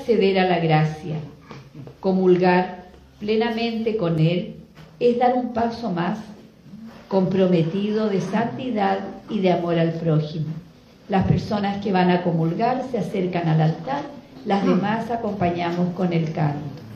acceder a la gracia. Comulgar plenamente con Él es dar un paso más, comprometido de santidad y de amor al prójimo. Las personas que van a comulgar se acercan al altar, las demás acompañamos con el canto.